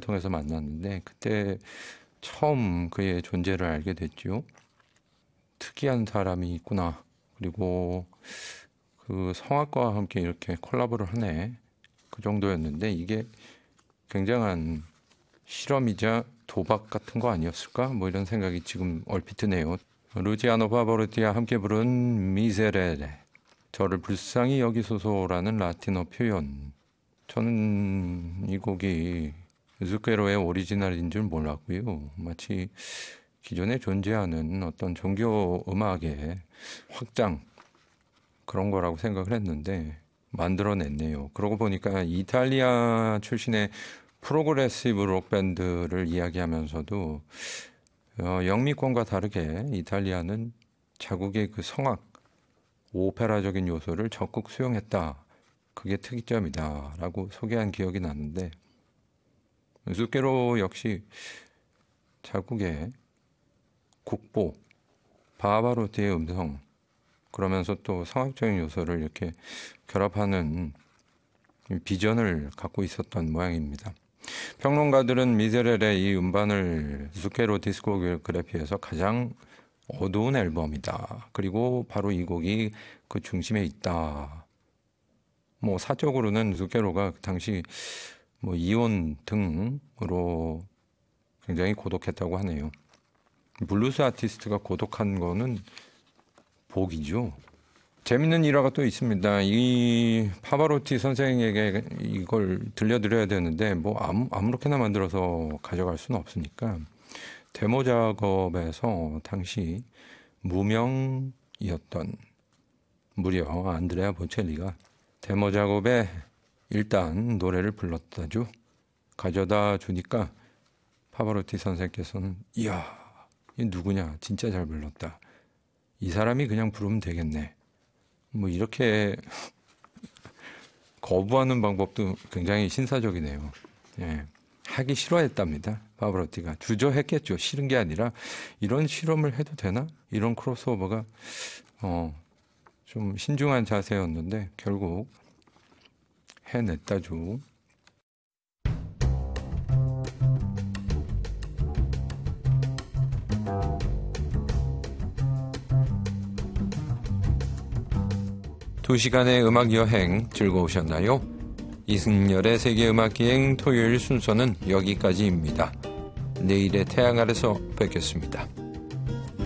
통해서 만났는데 그때 처음 그의 존재를 알게 됐죠. 특이한 사람이 있구나. 그리고 그 성악과와 함께 이렇게 콜라보를 하네. 그 정도였는데 이게 굉장한 실험이자 도박 같은 거 아니었을까? 뭐 이런 생각이 지금 얼핏 드네요. 루치아노 파바로티와 함께 부른 미세레레, 저를 불쌍히 여기소서라는 라틴어 표현. 저는 이 곡이 zucchero의 오리지널인 줄 몰랐고요. 마치 기존에 존재하는 어떤 종교 음악의 확장, 그런 거라고 생각을 했는데 만들어냈네요. 그러고 보니까 이탈리아 출신의 프로그레시브 록 밴드를 이야기하면서도 영미권과 다르게 이탈리아는 자국의 그 성악, 오페라적인 요소를 적극 수용했다. 그게 특이점이다 라고 소개한 기억이 나는데 zucchero 역시 자국의 국보, 바바로티의 음성, 그러면서 또 성악적인 요소를 이렇게 결합하는 비전을 갖고 있었던 모양입니다. 평론가들은 미세렐의 이 음반을 zucchero 디스코그래피에서 가장 어두운 앨범이다. 그리고 바로 이 곡이 그 중심에 있다. 뭐 사적으로는 zucchero가 그 당시 뭐 이혼 등으로 굉장히 고독했다고 하네요. 블루스 아티스트가 고독한 거는 복이죠. 재밌는 일화가 또 있습니다. 이 파바로티 선생에게 이걸 들려드려야 되는데 뭐 아무렇게나 만들어서 가져갈 수는 없으니까 데모 작업에서 당시 무명이었던 무려 안드레아 보첼리가 데모 작업에 일단 노래를 불렀다죠. 가져다 주니까 파바로티 선생께서는 이야, 이 누구냐, 진짜 잘 불렀다. 이 사람이 그냥 부르면 되겠네. 뭐 이렇게 거부하는 방법도 굉장히 신사적이네요. 예, 하기 싫어했답니다. 파바로티가 주저했겠죠. 싫은 게 아니라 이런 실험을 해도 되나? 이런 크로스오버가 좀 신중한 자세였는데 결국 해냈다죠. 두 시간의 음악 여행 즐거우셨나요? 이승열의 세계음악기행 토요일 순서는 여기까지입니다. 내일의 태양 아래서 뵙겠습니다.